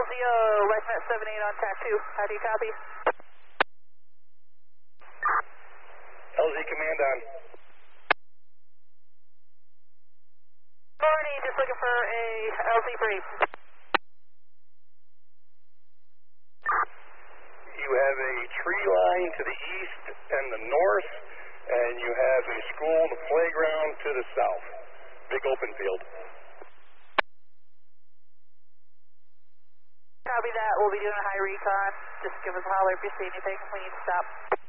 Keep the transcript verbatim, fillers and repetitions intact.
L Z O, Westmet seven eight on track two. How do you copy? L Z command on. Morning, just looking for a L Z brief. You have a tree line to the east and the north, and you have a school and a playground to the south. Big open field. Copy that. We'll be doing a high recon. Just give us a holler if you see anything. We need to stop.